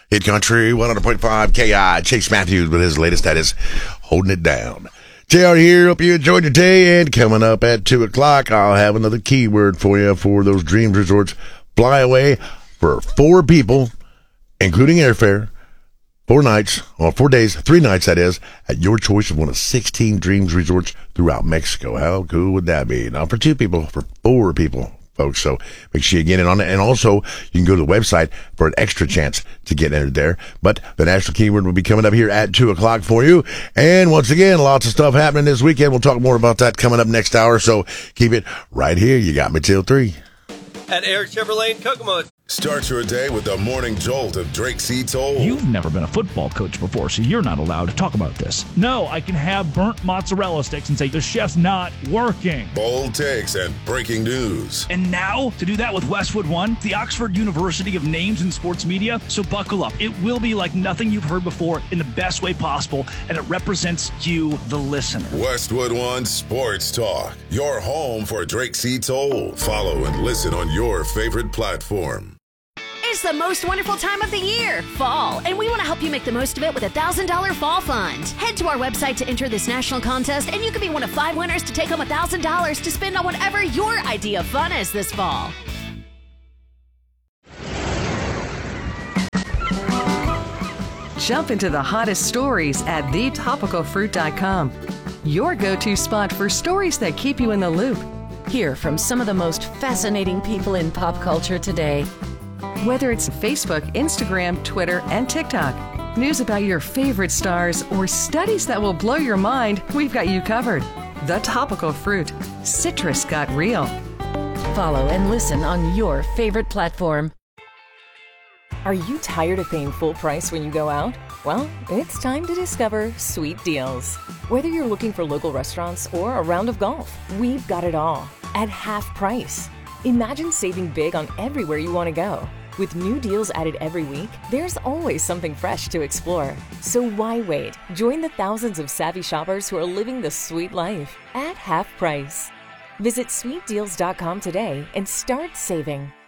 Hit Country 100.5 KI. Chase Matthews with his latest, that is Holding It Down. JR here. Hope you enjoyed your day. And coming up at 2 o'clock, I'll have another keyword for you for those Dreams Resorts fly away for 4 people, including airfare, 4 nights, or 4 days, 3 nights that is, at your choice of one of 16 Dreams Resorts throughout Mexico. How cool would that be? Not for 2 people, for 4 people, folks. So make sure you get in on it. And also, you can go to the website for an extra chance to get entered there. But the national keyword will be coming up here at 2 o'clock for you. And once again, lots of stuff happening this weekend. We'll talk more about that coming up next hour. So keep it right here. You got me till 3. At Eric Chevrolet in Kokomo. Start your day with the morning jolt of Drake C. Toll. You've never been a football coach before, so you're not allowed to talk about this. No, I can have burnt mozzarella sticks and say the chef's not working. Bold takes and breaking news. And now, to do that with Westwood One, the Oxford University of Names in Sports Media. So buckle up. It will be like nothing you've heard before in the best way possible, and it represents you, the listener. Westwood One Sports Talk, your home for Drake C. Toll. Follow and listen on your favorite platform. It's the most wonderful time of the year, fall, and we want to help you make the most of it with a $1,000 fall fund. Head to our website to enter this national contest, and you could be one of 5 winners to take home $1,000 to spend on whatever your idea of fun is this fall. Jump into the hottest stories at thetopicalfruit.com. Your go-to spot for stories that keep you in the loop. Hear from some of the most fascinating people in pop culture today. Whether it's Facebook, Instagram, Twitter, and TikTok, news about your favorite stars, or studies that will blow your mind, we've got you covered. The Topical Fruit. Citrus got real. Follow and listen on your favorite platform. Are you tired of paying full price when you go out? Well, it's time to discover Sweet Deals. Whether you're looking for local restaurants or a round of golf, we've got it all at half price. Imagine saving big on everywhere you want to go. With new deals added every week, there's always something fresh to explore. So why wait? Join the thousands of savvy shoppers who are living the sweet life at half price. Visit sweetdeals.com today and start saving.